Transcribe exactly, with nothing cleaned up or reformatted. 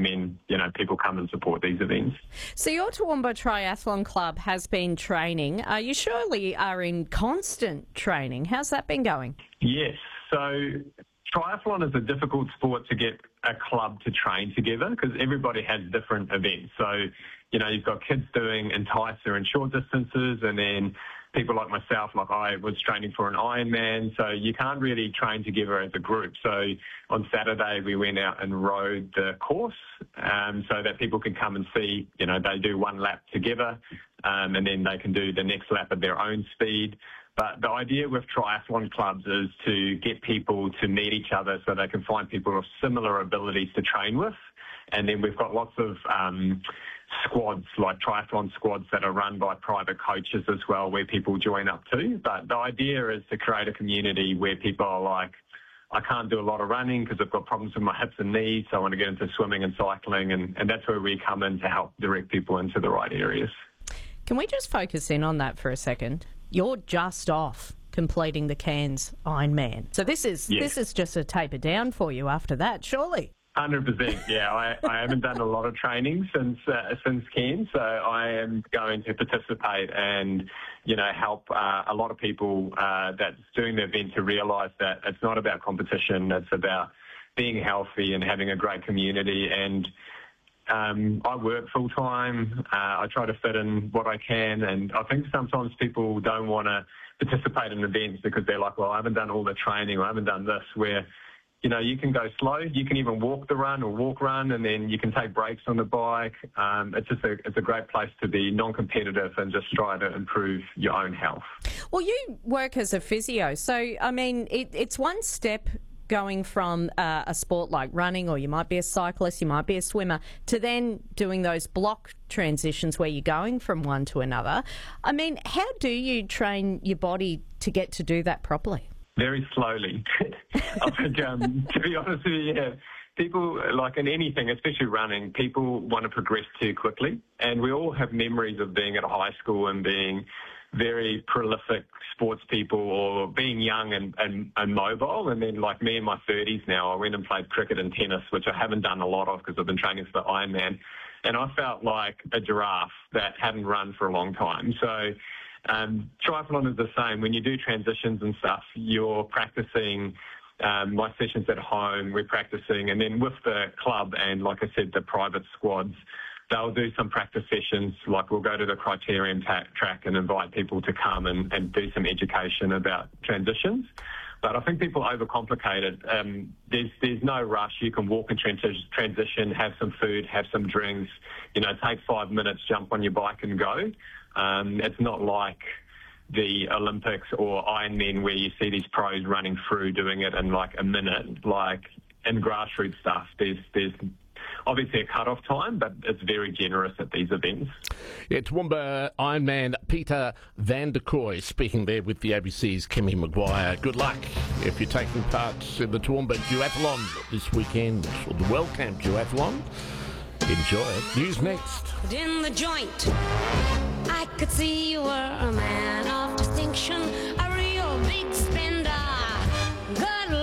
recommend, you know, people come and support these events. So your Toowoomba Triathlon Club has been training. Uh, you surely are in constant training. How's that been going? Yes. So triathlon is a difficult sport to get a club to train together because everybody has different events. So, you know, you've got kids doing enticer and short distances, and then people like myself, like I was training for an Ironman, so you can't really train together as a group. So on Saturday, we went out and rode the course um, so that people can come and see, you know, they do one lap together um, and then they can do the next lap at their own speed. But the idea with triathlon clubs is to get people to meet each other so they can find people with similar abilities to train with. And then we've got lots of um, squads, like triathlon squads that are run by private coaches as well, where people join up to. But the idea is to create a community where people are like, I can't do a lot of running because I've got problems with my hips and knees, so I want to get into swimming and cycling. And, and that's where we come in to help direct people into the right areas. Can we just focus in on that for a second? You're just off completing the Cairns Ironman. So this is yes. this is just a taper down for you after that, surely? one hundred percent, yeah. I, I haven't done a lot of training since uh, since Cairns, so I am going to participate and, you know, help uh, a lot of people uh, that's doing the event to realise that it's not about competition, it's about being healthy and having a great community. And Um, I work full-time. Uh, I try to fit in what I can, and I think sometimes people don't want to participate in events because they're like, well, I haven't done all the training, or I haven't done this, where, you know, you can go slow, you can even walk the run or walk run, and then you can take breaks on the bike. Um, it's just a, it's a great place to be non-competitive and just try to improve your own health. Well, you work as a physio, so, I mean, it, it's one step going from uh, a sport like running, or you might be a cyclist, you might be a swimmer, to then doing those block transitions where you're going from one to another. I mean, how do you train your body to get to do that properly? Very slowly. I think, um, to be honest with you, yeah, people, like in anything, especially running, people want to progress too quickly. And we all have memories of being at high school and being very prolific sports people, or being young and, and, and mobile. And then, like me in my thirties now, I went and played cricket and tennis, which I haven't done a lot of because I've been training for the Ironman. And I felt like a giraffe that hadn't run for a long time. So um, triathlon is the same. When you do transitions and stuff, you're practicing. Um, my sessions at home, we're practicing. And then with the club and, like I said, the private squads, they'll do some practice sessions, like we'll go to the Criterium ta- track and invite people to come and, and do some education about transitions. But I think people overcomplicate it. Um, there's there's no rush. You can walk and transi- transition, have some food, have some drinks, you know, take five minutes, jump on your bike and go. Um, it's not like the Olympics or Ironman where you see these pros running through doing it in like a minute. Like in grassroots stuff, there's there's obviously a cut-off time, but it's very generous at these events. Yeah, Toowoomba Ironman Peter van der Kooi speaking there with the A B C's Kimmy Maguire. Good luck if you're taking part in the Toowoomba Duathlon this weekend, or the Wellcamp Duathlon. Enjoy it. News next. In the joint, I could see you were a man of distinction, a real big spender. Good